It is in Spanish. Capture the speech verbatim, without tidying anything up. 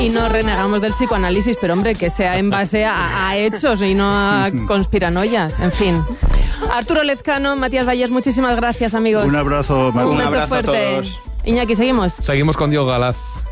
Y no renegamos del psicoanálisis, pero hombre, que sea en base a, a hechos y no a conspiranoias. En fin. Arturo Lezcano, Matías Vallés, muchísimas gracias, amigos. Un abrazo, María. Un Un beso abrazo fuerte. a todos. Iñaki, ¿seguimos? Seguimos con Diego Galaz.